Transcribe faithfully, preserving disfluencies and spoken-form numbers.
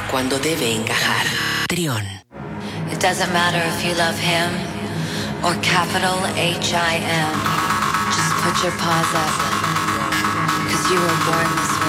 cuando debe encajar. Trión. It doesn't matter if you love him or capital H I M. Just put your paws up, cause you were born this way.